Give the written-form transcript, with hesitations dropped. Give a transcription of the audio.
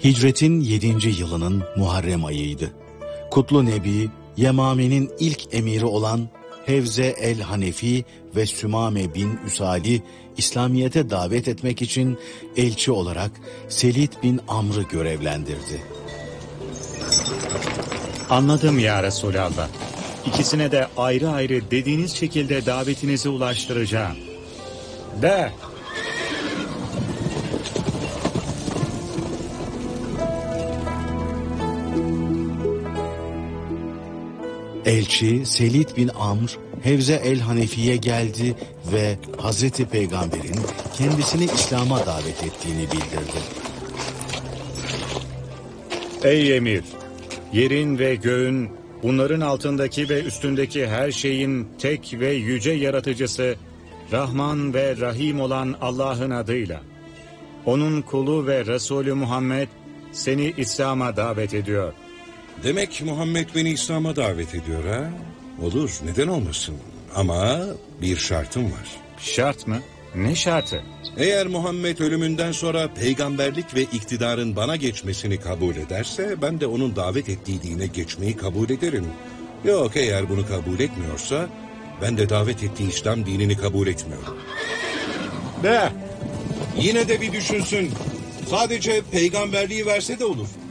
Hicretin 7. yılının Muharrem ayıydı. Kutlu Nebi, Yemame'nin ilk emiri olan Hevze el-Hanefi ve Sümame bin Üsali İslamiyet'e davet etmek için elçi olarak Selid bin Amr'ı görevlendirdi. Anladım ya Resulallah. İkisine de ayrı ayrı dediğiniz şekilde davetinizi ulaştıracağım. De. Elçi Selid bin Amr, Hevze el-Hanefi'ye geldi ve Hazreti Peygamber'in kendisini İslam'a davet ettiğini bildirdi. Ey emir! Yerin ve göğün, bunların altındaki ve üstündeki her şeyin tek ve yüce yaratıcısı, Rahman ve Rahim olan Allah'ın adıyla. Onun kulu ve Resulü Muhammed seni İslam'a davet ediyor. Demek Muhammed beni İslam'a davet ediyor ha? Olur, neden olmasın? Ama bir şartım var. Şart mı? Ne şartı? Eğer Muhammed ölümünden sonra peygamberlik ve iktidarın bana geçmesini kabul ederse, ben de onun davet ettiği dine geçmeyi kabul ederim. Yok, eğer bunu kabul etmiyorsa, ben de davet ettiği İslam dinini kabul etmiyorum. De! Yine de bir düşünsün. Sadece peygamberliği verse de olur.